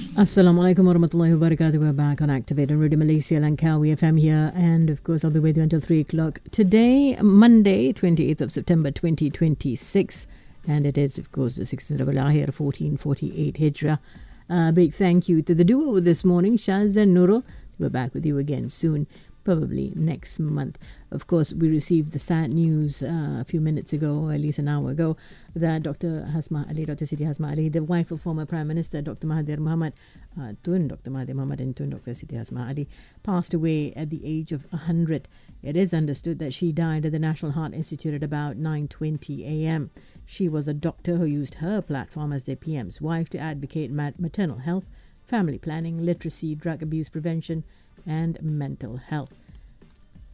Assalamualaikum warahmatullahi wabarakatuh. We're back on Activate on Radio Malaysia Langkawi FM here, and of course I'll be with you until 3 o'clock today, Monday 28th of September 2026, and it is of course the 6th of Al-Ahir 1448 Hijrah. Big thank you to the duo this morning, Shaz and Nurul. We're back with you again soon, probably next month. Of course, we received the sad news a few minutes ago, or at least an hour ago, that Dr. Hasma Ali, Dr. Siti Hasma Ali, the wife of former Prime Minister Dr. Mahathir Mohamad, Tun Dr. Mahathir Mohamad and Tun Dr. Siti Hasma Ali, passed away at the age of 100. It is understood that she died at the National Heart Institute at about 9:20 a.m. She was a doctor who used her platform as their PM's wife to advocate maternal health, family planning, literacy, drug abuse prevention, and mental health.